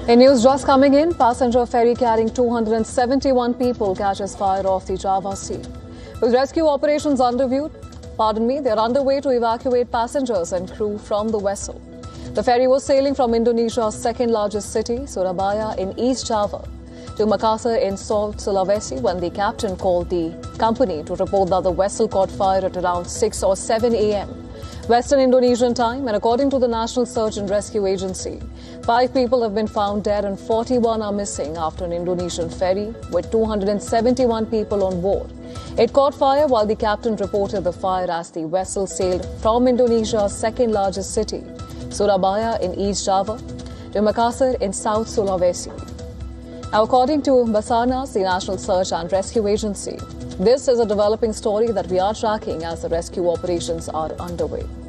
In news just coming in, passenger ferry carrying 271 people catches fire off the Java Sea. With rescue operations they're underway to evacuate passengers and crew from the vessel. The ferry was sailing from Indonesia's second largest city, Surabaya, in East Java, to Makassar in South Sulawesi when the captain called the company to report that the vessel caught fire at around 6 or 7 a.m. Western Indonesian time, and according to the National Search and Rescue Agency, 5 people have been found dead and 41 are missing after an Indonesian ferry with 271 people on board. It caught fire while the captain reported the fire as the vessel sailed from Indonesia's second largest city, Surabaya in East Java, to Makassar in South Sulawesi. Now, according to Basarnas, the National Search and Rescue Agency, this is a developing story that we are tracking as the rescue operations are underway.